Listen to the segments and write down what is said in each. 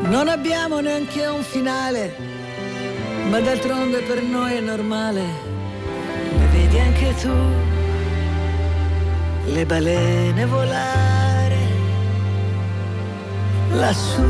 Non abbiamo neanche un finale, ma d'altronde per noi è normale. Le vedi anche tu, le balene volare lassù.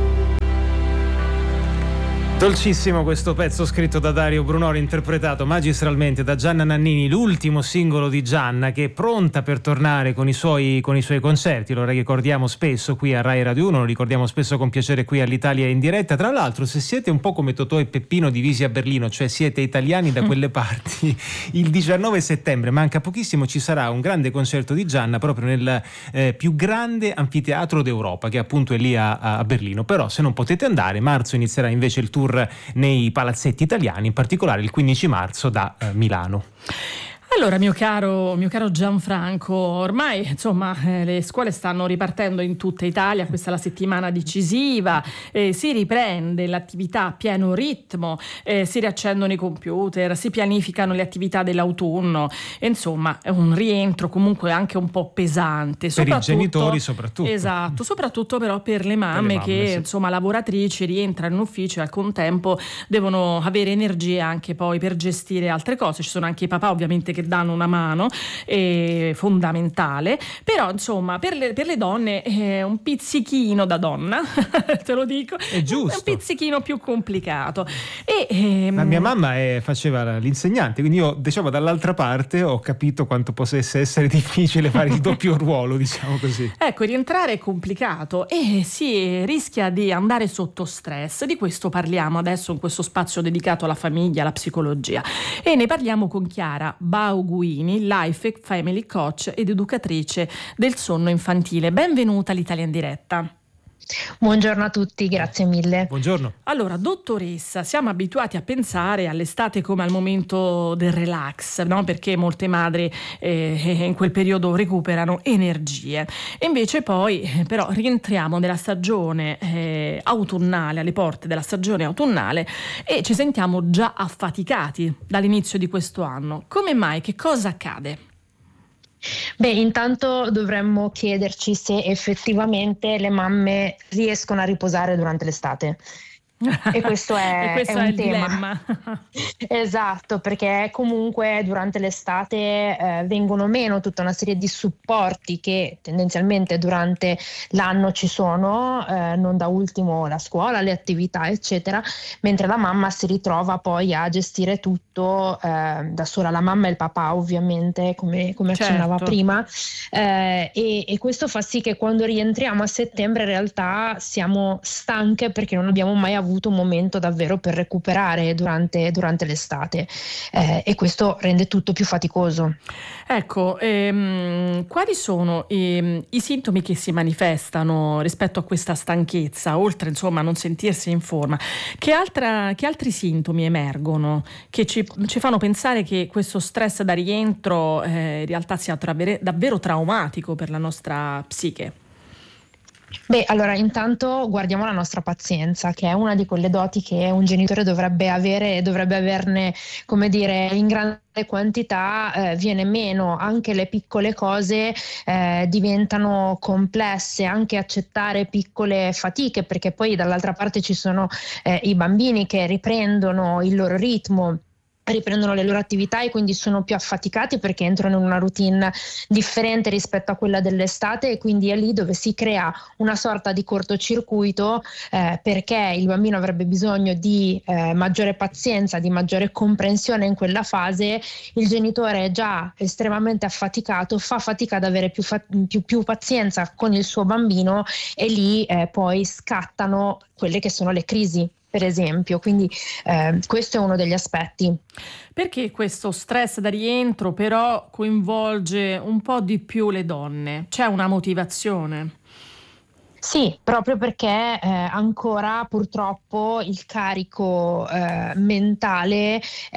Dolcissimo questo pezzo scritto da Dario Brunori, interpretato magistralmente da Gianna Nannini, l'ultimo singolo di Gianna, che è pronta per tornare con i suoi concerti. Lo ricordiamo spesso qui a Rai Radio 1, lo ricordiamo spesso con piacere qui all'Italia in diretta. Tra l'altro, se siete un po' come Totò e Peppino divisi a Berlino, cioè siete italiani da quelle parti, il 19 settembre, manca pochissimo, ci sarà un grande concerto di Gianna proprio nel più grande anfiteatro d'Europa, che appunto è lì a Berlino. Però se non potete andare, marzo inizierà invece il tour nei palazzetti italiani, in particolare il 15 marzo da Milano. Allora, mio caro Gianfranco, ormai insomma le scuole stanno ripartendo in tutta Italia, questa è la settimana decisiva, si riprende l'attività a pieno ritmo, si riaccendono i computer, si pianificano le attività dell'autunno, insomma è un rientro comunque anche un po' pesante. Per i genitori soprattutto. Esatto, soprattutto però per le mamme che sì, insomma lavoratrici rientrano in ufficio e al contempo devono avere energie anche poi per gestire altre cose. Ci sono anche i papà ovviamente che danno una mano, fondamentale, però insomma per le donne un pizzichino da donna te lo dico, è giusto, un pizzichino più complicato. La mia mamma faceva l'insegnante, quindi io diciamo dall'altra parte ho capito quanto potesse essere difficile fare il doppio ruolo, diciamo così. Ecco, rientrare è complicato e si rischia di andare sotto stress. Di questo parliamo adesso in questo spazio dedicato alla famiglia, alla psicologia, e ne parliamo con Chiara Bauguini, Life Family Coach ed educatrice del sonno infantile. Benvenuta all'Italia in diretta. Buongiorno a tutti, grazie mille. Buongiorno. Allora, dottoressa, siamo abituati a pensare all'estate come al momento del relax, no? Perché molte madri in quel periodo recuperano energie. E invece poi però rientriamo nella stagione autunnale, alle porte della stagione autunnale, e ci sentiamo già affaticati dall'inizio di questo anno. Come mai? Che cosa accade? Beh, intanto dovremmo chiederci se effettivamente le mamme riescono a riposare durante l'estate. E questo è un tema. Dilemma. Esatto, perché comunque durante l'estate vengono meno tutta una serie di supporti che tendenzialmente durante l'anno ci sono, non da ultimo la scuola, le attività eccetera, mentre la mamma si ritrova poi a gestire tutto da sola, la mamma e il papà ovviamente, come accennava prima, e questo fa sì che quando rientriamo a settembre in realtà siamo stanche perché non abbiamo mai avuto un momento davvero per recuperare durante l'estate, e questo rende tutto più faticoso. Ecco, quali sono i sintomi che si manifestano rispetto a questa stanchezza, oltre insomma a non sentirsi in forma? Che altri sintomi emergono che ci fanno pensare che questo stress da rientro in realtà sia davvero traumatico per la nostra psiche? Beh, allora intanto guardiamo la nostra pazienza, che è una di quelle doti che un genitore dovrebbe avere e dovrebbe averne, come dire, in grande quantità. Viene meno, anche le piccole cose diventano complesse, anche accettare piccole fatiche, perché poi dall'altra parte ci sono i bambini che riprendono il loro ritmo, riprendono le loro attività e quindi sono più affaticati perché entrano in una routine differente rispetto a quella dell'estate, e quindi è lì dove si crea una sorta di cortocircuito, perché il bambino avrebbe bisogno di maggiore pazienza, di maggiore comprensione in quella fase. Il genitore è già estremamente affaticato, fa fatica ad avere più pazienza con il suo bambino, e lì poi scattano quelle che sono le crisi, per esempio. Quindi questo è uno degli aspetti. Perché questo stress da rientro però coinvolge un po' di più le donne? C'è una motivazione? Sì, proprio perché ancora purtroppo il carico mentale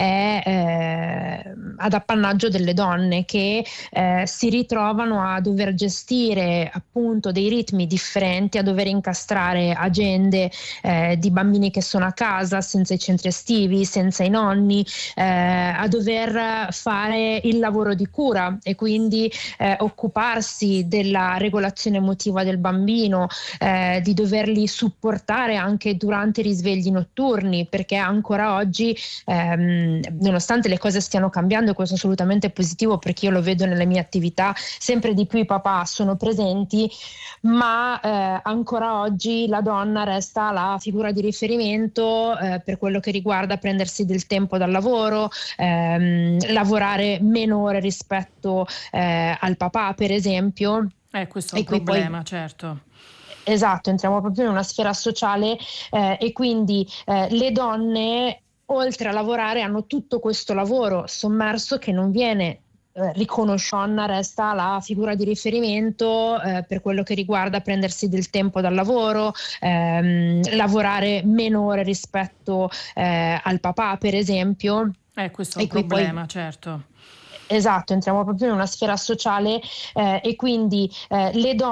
è ad appannaggio delle donne, che si ritrovano a dover gestire appunto dei ritmi differenti, a dover incastrare agende di bambini che sono a casa senza i centri estivi, senza i nonni, a dover fare il lavoro di cura e quindi occuparsi della regolazione emotiva del bambino, di doverli supportare anche durante i risvegli notturni, perché ancora oggi, nonostante le cose stiano cambiando, e questo è assolutamente positivo perché io lo vedo nelle mie attività, sempre di più i papà sono presenti, ma ancora oggi la donna resta la figura di riferimento per quello che riguarda prendersi del tempo dal lavoro, lavorare meno ore rispetto al papà, per esempio. Questo è un problema, certo. Esatto, entriamo proprio in una sfera sociale e quindi le donne, oltre a lavorare, hanno tutto questo lavoro sommerso che non viene riconosciuto. Donna resta la figura di riferimento per quello che riguarda prendersi del tempo dal lavoro, lavorare meno ore rispetto al papà, per esempio. Questo è un problema, certo. Esatto, entriamo proprio in una sfera sociale e quindi le donne